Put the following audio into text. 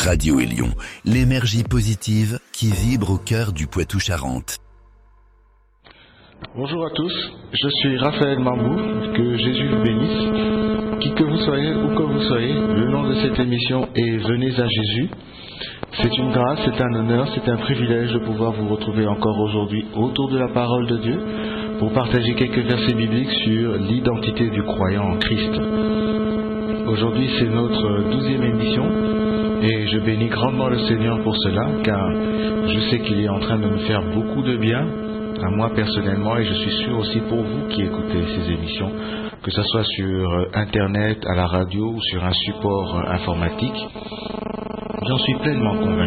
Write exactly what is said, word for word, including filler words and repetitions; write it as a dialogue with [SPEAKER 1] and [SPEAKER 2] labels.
[SPEAKER 1] Radio Élion, l'énergie positive qui vibre au cœur du Poitou-Charentes.
[SPEAKER 2] Bonjour à tous, je suis Raphaël Mambou, que Jésus vous bénisse. Qui que vous soyez, où que vous soyez, le nom de cette émission est Venez à Jésus. C'est une grâce, c'est un honneur, c'est un privilège de pouvoir vous retrouver encore aujourd'hui autour de la parole de Dieu pour partager quelques versets bibliques sur l'identité du croyant en Christ. Aujourd'hui, c'est notre douzième émission et je bénis grandement le Seigneur pour cela, car je sais qu'il est en train de me faire beaucoup de bien à moi personnellement, et je suis sûr aussi pour vous qui écoutez ces émissions, que ce soit sur Internet, à la radio ou sur un support informatique. J'en suis pleinement convaincu.